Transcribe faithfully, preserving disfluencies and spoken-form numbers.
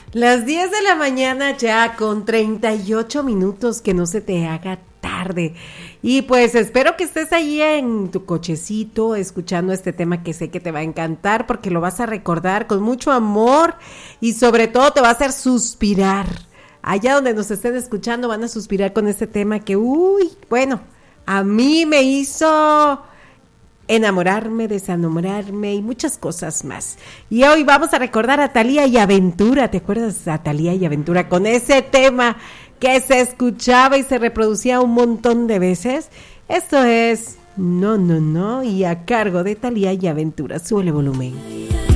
Las diez de la mañana ya con treinta y ocho minutos, que no se te haga tarde. Y pues espero que estés ahí en tu cochecito escuchando este tema que sé que te va a encantar porque lo vas a recordar con mucho amor y sobre todo te va a hacer suspirar. Allá donde nos estén escuchando van a suspirar con este tema que, uy, bueno, a mí me hizo enamorarme, desenamorarme y muchas cosas más. Y hoy vamos a recordar a Thalía y Aventura. ¿Te acuerdas a Thalía y Aventura con ese tema que se escuchaba y se reproducía un montón de veces? Esto es No, No, No y a cargo de Thalía y Aventura. Súbele volumen.